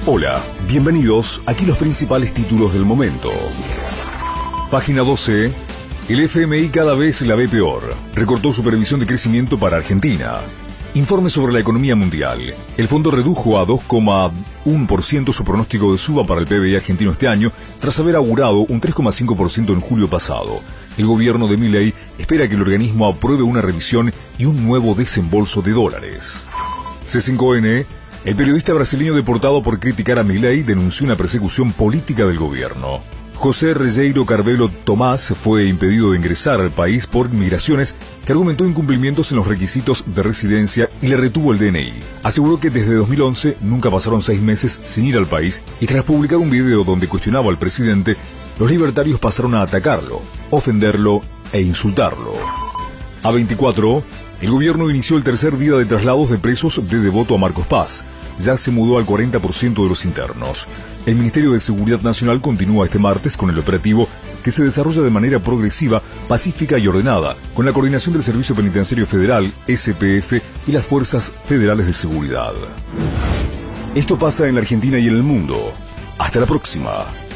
Hola, bienvenidos. Aquí los principales títulos del momento. Página 12. El FMI cada vez la ve peor. Recortó su previsión de crecimiento para Argentina. Informe sobre la economía mundial. El fondo redujo a 2,1% su pronóstico de suba para el PBI argentino este año, tras haber augurado un 3,5% en julio pasado. El gobierno de Milei espera que el organismo apruebe una revisión y un nuevo desembolso de dólares. C5N. El periodista brasileño deportado por criticar a Milei denunció una persecución política del gobierno. José Regueiro Carvelo Tomás fue impedido de ingresar al país por migraciones que argumentó incumplimientos en los requisitos de residencia y le retuvo el DNI. Aseguró que desde 2011 nunca pasaron 6 meses sin ir al país y tras publicar un video donde cuestionaba al presidente, los libertarios pasaron a atacarlo, ofenderlo e insultarlo. A24. El gobierno inició el tercer día de traslados de presos de Devoto a Marcos Paz. Ya se mudó al 40% de los internos. El Ministerio de Seguridad Nacional continúa este martes con el operativo que se desarrolla de manera progresiva, pacífica y ordenada, con la coordinación del Servicio Penitenciario Federal, SPF y las Fuerzas Federales de Seguridad. Esto pasa en la Argentina y en el mundo. Hasta la próxima.